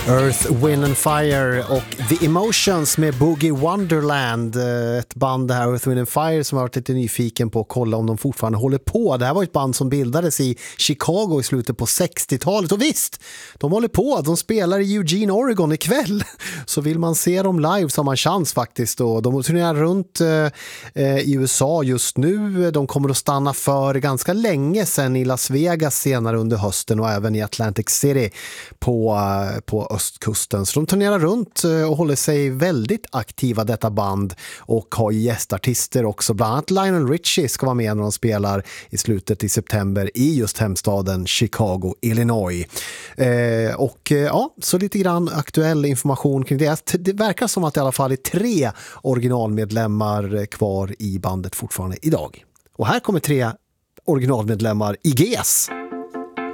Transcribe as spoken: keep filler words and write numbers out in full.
Earth, Wind and Fire och The Emotions med Boogie Wonderland, ett band det här Earth, Wind and Fire som har varit lite nyfiken på att kolla om de fortfarande håller på. Det här var ett band som bildades i Chicago i slutet på sextiotalet och visst, de håller på, de spelar i Eugene, Oregon ikväll. Så vill man se dem live så har man chans faktiskt och de turnerar runt eh, i U S A just nu. De kommer att stanna för ganska länge sedan i Las Vegas senare under hösten och även i Atlantic City på, på östkusten. Så de turnerar runt och håller sig väldigt aktiva detta band och har gästartister också. Bland annat Lionel Richie ska vara med när de spelar i slutet i september i just hemstaden Chicago, Illinois. Eh, och ja, så lite grann aktuell information kring det. Det verkar som att det i alla fall är tre originalmedlemmar kvar i bandet fortfarande idag. Och här kommer tre originalmedlemmar i G S.